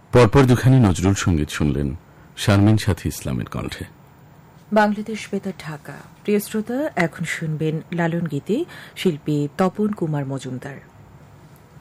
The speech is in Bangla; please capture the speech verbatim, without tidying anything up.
পরপর দুখানি নজরুল সঙ্গীত শুনলেন শারমিন সাথী ইসলামের কণ্ঠে। বাংলাদেশ বেতার ঢাকা। প্রিয় শ্রোতা, এখন শুনবেন লালন গীতি, শিল্পী তপন কুমার মজুমদার।